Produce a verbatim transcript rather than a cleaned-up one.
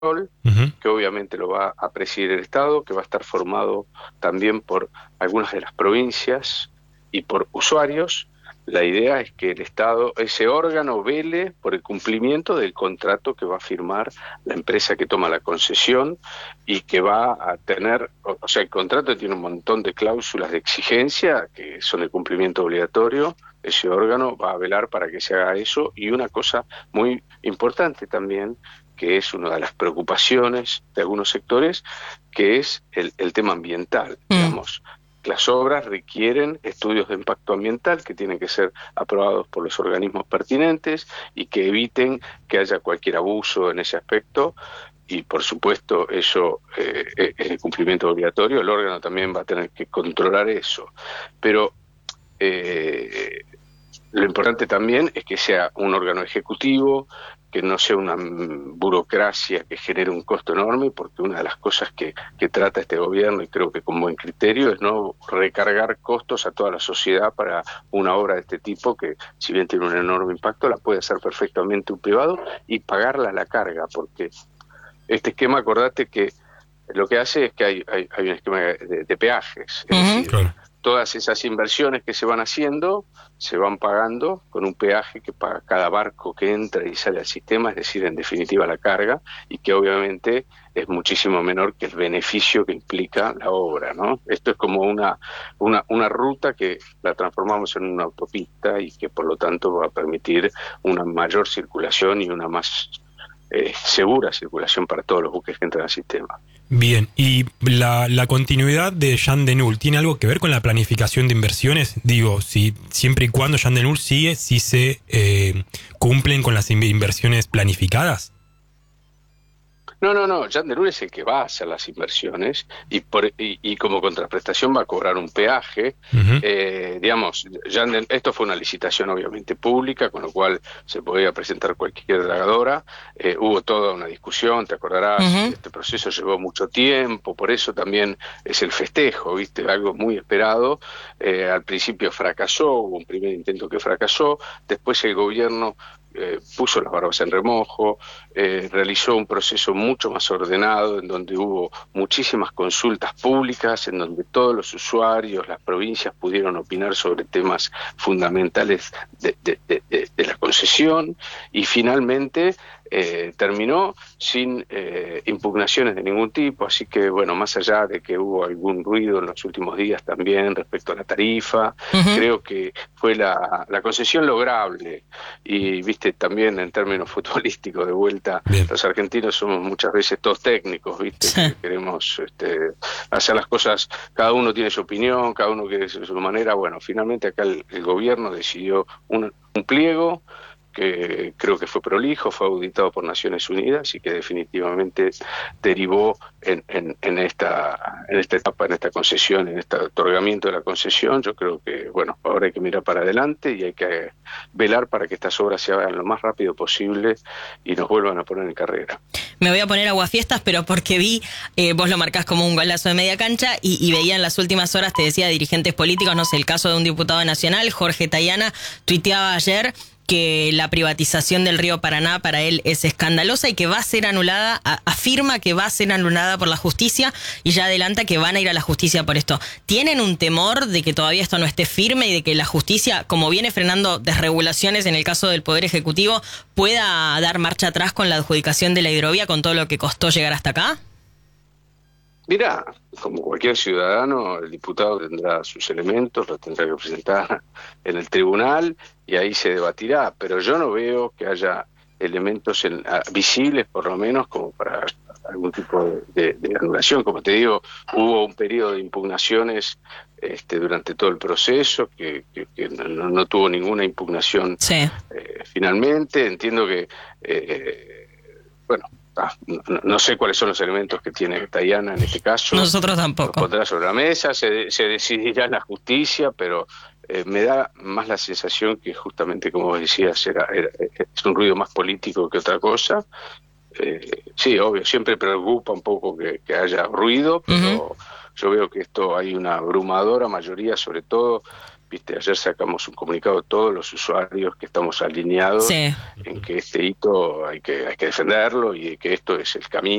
Ujú. que obviamente lo va a presidir el Estado, que va a estar formado también por algunas de las provincias y por usuarios. La idea es que el Estado, ese órgano, vele por el cumplimiento del contrato que va a firmar la empresa que toma la concesión y que va a tener, o, o sea, el contrato tiene un montón de cláusulas de exigencia que son el cumplimiento obligatorio. Ese órgano va a velar para que se haga eso, y una cosa muy importante también, que es una de las preocupaciones de algunos sectores, que es el, el tema ambiental, Mm. digamos. Las obras requieren estudios de impacto ambiental que tienen que ser aprobados por los organismos pertinentes y que eviten que haya cualquier abuso en ese aspecto. Y por supuesto eso eh, es el cumplimiento obligatorio. El órgano también va a tener que controlar eso. Pero eh, lo importante también es que sea un órgano ejecutivo, que no sea una mm, burocracia que genere un costo enorme, porque una de las cosas que, que trata este gobierno, y creo que con buen criterio, es no recargar costos a toda la sociedad para una obra de este tipo, que si bien tiene un enorme impacto, la puede hacer perfectamente un privado y pagarla a la carga, porque este esquema, acordate que lo que hace es que hay, hay, hay un esquema de, de peajes, es Ujú. decir, Claro. todas esas inversiones que se van haciendo se van pagando con un peaje que paga cada barco que entra y sale al sistema, es decir, en definitiva la carga, y que obviamente es muchísimo menor que el beneficio que implica la obra, ¿no? Esto es como una, una, una ruta que la transformamos en una autopista y que por lo tanto va a permitir una mayor circulación y una más eh, segura circulación para todos los buques que entran al sistema. Bien, ¿y la, la continuidad de Jean Denul tiene algo que ver con la planificación de inversiones? Digo, si siempre y cuando Jean Denul sigue, si se eh, cumplen con las in- inversiones planificadas. No, no, no, Jean Derul es el que va a hacer las inversiones y, por, y, y como contraprestación va a cobrar un peaje. Ujú. Eh, digamos, Jean Den- esto fue una licitación obviamente pública, con lo cual se podía presentar cualquier dragadora. Eh, hubo toda una discusión, te acordarás, Ujú. este proceso llevó mucho tiempo, por eso también es el festejo, ¿viste? Algo muy esperado. Eh, al principio fracasó, hubo un primer intento que fracasó, después el gobierno eh, puso las barbas en remojo, eh, realizó un proceso mucho más ordenado, en donde hubo muchísimas consultas públicas, en donde todos los usuarios, las provincias pudieron opinar sobre temas fundamentales de, de, de, de, de la concesión, y finalmente eh, terminó sin eh, impugnaciones de ningún tipo. Así que, bueno, más allá de que hubo algún ruido en los últimos días también respecto a la tarifa, Ujú. creo que fue la, la concesión lograble. Y viste, también en términos futbolísticos, de vuelta, Bien. los argentinos somos muchas veces todos técnicos, viste, Sí. que queremos este, hacer las cosas, cada uno tiene su opinión, cada uno quiere su, su manera. Bueno, finalmente acá el, el gobierno decidió un, un pliego que creo que fue prolijo, fue auditado por Naciones Unidas y que definitivamente derivó en, en, en, esta, en esta etapa, en esta concesión, en este otorgamiento de la concesión. Yo creo que, bueno, ahora hay que mirar para adelante y hay que velar para que estas obras se hagan lo más rápido posible y nos vuelvan a poner en carrera. Me voy a poner aguafiestas, pero porque vi, eh, vos lo marcás como un golazo de media cancha, y, y veía en las últimas horas, te decía, dirigentes políticos, no sé, el caso de un diputado nacional, Jorge Tayana, tuiteaba ayer que la privatización del río Paraná para él es escandalosa y que va a ser anulada, a, afirma que va a ser anulada por la justicia, y ya adelanta que van a ir a la justicia por esto. ¿Tienen un temor de que todavía esto no esté firme y de que la justicia, como viene frenando desregulaciones en el caso del Poder Ejecutivo, pueda dar marcha atrás con la adjudicación de la hidrovía, con todo lo que costó llegar hasta acá? Mira, como cualquier ciudadano, el diputado tendrá sus elementos, los tendrá que presentar en el tribunal y ahí se debatirá, pero yo no veo que haya elementos en, a, visibles, por lo menos, como para algún tipo de, de, de anulación. Como te digo, hubo un periodo de impugnaciones este, durante todo el proceso, que, que, que no, no tuvo ninguna impugnación Sí. eh, finalmente. Entiendo que, eh, bueno, Ah, no, no sé cuáles son los elementos que tiene Tayana en este caso, Nosotros los tampoco. pondrá sobre la mesa, se, se decidirá en la justicia, pero eh, me da más la sensación que justamente, como decías, era, era, es un ruido más político que otra cosa. Eh, sí, obvio, siempre preocupa un poco que, que haya ruido, pero Uh-huh. yo veo que esto hay una abrumadora mayoría, sobre todo Viste, ayer sacamos un comunicado todos los usuarios que estamos alineados Sí. en que este hito hay que, hay que defenderlo y que esto es el camino